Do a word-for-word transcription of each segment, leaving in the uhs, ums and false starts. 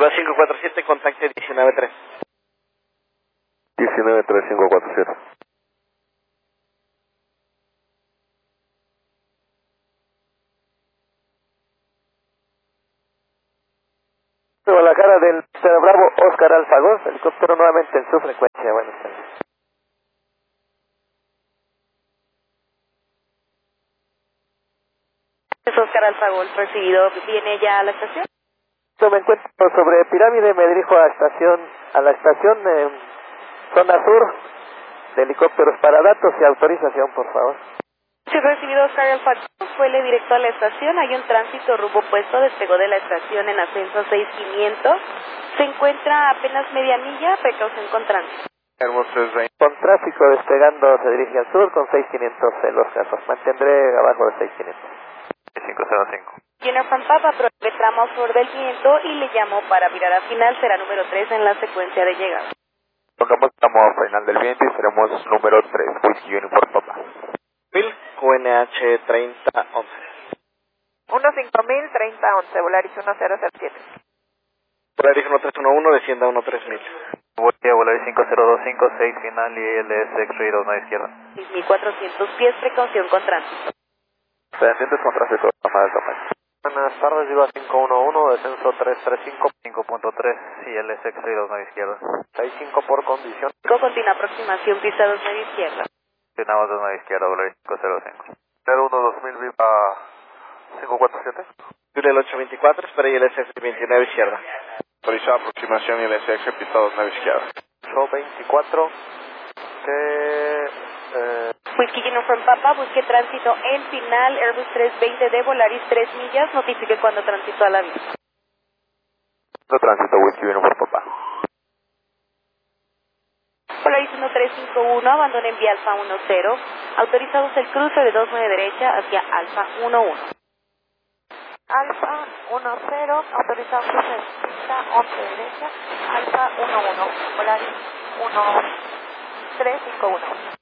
cinco cuatro siete, contacte diecinueve tres. diecinueve tres cinco cuatro siete. Guadalajara del Bravo, Oscar Alfa Golf, helicóptero nuevamente en su frecuencia. Buenas tardes. Es Oscar Alfa Golf, recibido. ¿Viene ya a la estación? Yo me encuentro sobre Pirámide, me dirijo a estación, a la estación eh, zona sur de helicópteros para datos y autorización, por favor. Sí, recibido Oscar Alfa Golf, fuele directo a la estación, hay un tránsito rumbo opuesto, despegó de la estación en ascenso seis quinientos, se encuentra a apenas media milla, precaución con tránsito. Con tráfico despegando se dirige al sur con seis quinientos en los casos, mantendré abajo de seis quinientos. cinco cero cinco. Jennifer Papa, aprove tramo sur del viento y le llamo para virada final, será número tres en la secuencia de llegada. Pongamos tramo final del viento y seremos número tres, Whisky Uniform Papa. mil Q N H treinta once. uno cinco mil treinta once, Volaris uno cero cero siete. Volaris uno tres uno uno, descienda uno tres mil. Voy a Volaris cinco cero dos cinco seis final y L S X-Ray dos nueve izquierda. seis mil cuatrocientos pies, precaución con tránsito. Pendientes con tráfico, toma del tamaño. Buenas tardes, Viva cinco uno uno, descenso tres tres cinco. cinco punto tres y L S X-Ray dos nueve izquierda. seis cinco por condición. Continua aproximación, pista dos nueve izquierda. Finamos dos nueve izquierda, Volaris cinco cero cinco. cero uno dos mil Viva cinco cuatro siete. Juliel ocho veinticuatro, espera y el S X veintinueve izquierda. Autorizada aproximación y L S X, pista dos nueve izquierda. ocho veinticuatro, que... Eh, Whisky Uniform Papa, busque tránsito en final, Airbus trescientos veinte de Volaris tres millas, notifique cuando transito a la vista. No tránsito, Whisky Uniform Papa. Volaris uno tres cinco uno, abandonen vía Alfa uno cero, autorizados el cruce de dos nueve derecha hacia Alfa uno uno. Alfa uno cero, autorizado cruce de pista once derecha, Alfa uno uno, Volaris uno tres cinco uno.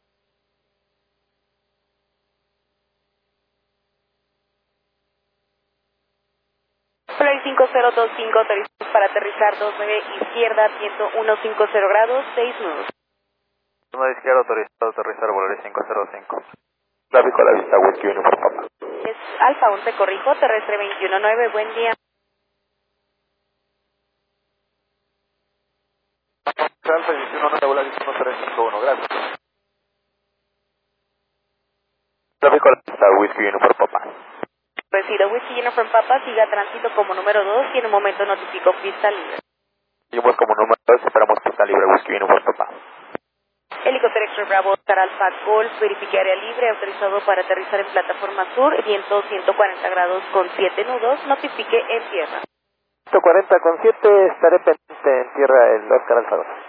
Volaris cinco cero dos cinco, autorizados para aterrizar dos nueve izquierda, viento uno cinco cero grados, seis nudos. dos nueve izquierda, autorizado aterrizar Volaris cinco cero cinco. Tráfico a la vista, Whisky Uniform Papa. Es Alfa once, corrijo, terrestre veintiuno nueve, buen día. Alfa veintiuno nueve, Volaris uno tres cinco uno, gracias. Tráfico a la vista, Whisky Uniform Papa. Recido Whisky Uniform Papa, siga tránsito como número dos y en un momento notifico pista libre. Seguimos como número dos, esperamos pista libre, Whisky Uniform Papa. Helicóptero Extra Bravo, Oscar Alfa Golf, verifique área libre, autorizado para aterrizar en plataforma sur, viento ciento cuarenta grados con siete nudos, notifique en tierra. ciento cuarenta con siete, estaré pendiente en tierra el Oscar Alfa Golf.